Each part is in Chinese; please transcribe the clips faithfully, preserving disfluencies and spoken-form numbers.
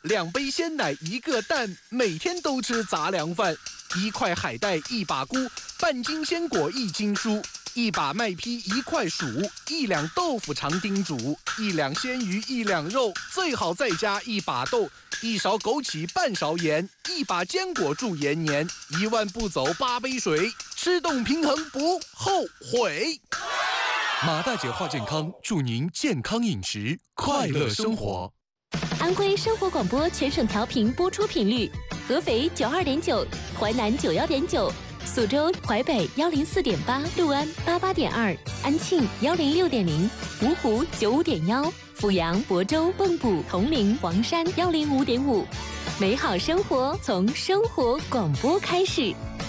两杯鲜奶一个蛋，每天都吃杂粮饭。一块海带一把菇，半斤鲜果一斤蔬，一把麦坯一块薯，一两豆腐长丁煮，一两鲜鱼一两肉，最好再加一把豆，一勺枸杞半勺盐，一把坚果助延年，一万步走八杯水，吃动平衡不后悔。马大姐话健康，祝您健康饮食，快乐生活。 安徽生活广播全省调频播出频率：合肥九二点九，淮南九幺点九，苏州、淮北幺零四点八，六安八八点二，安庆幺零六点零，芜湖九五点幺，阜阳、亳州、蚌埠、铜陵、黄山幺零五点五。美好生活从生活广播开始。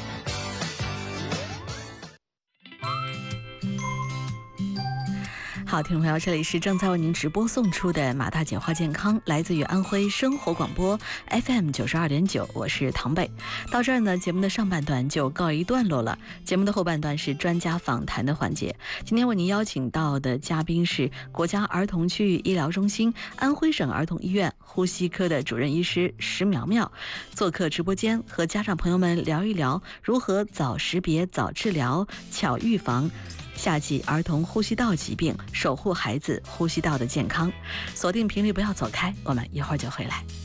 好，听众朋友，这里是正在为您直播送出的马大姐话健康，来自于安徽生活广播 F M 九十二点九，我是唐贝。到这儿呢，节目的上半段就告一段落了。节目的后半段是专家访谈的环节。今天为您邀请到的嘉宾是国家儿童区域医疗中心安徽省儿童医院呼吸科的主任医师石苗苗，做客直播间，和家长朋友们聊一聊如何早识别、早治疗、巧预防夏季儿童呼吸道疾病，守护孩子呼吸道的健康。锁定频率，不要走开，我们一会儿就回来。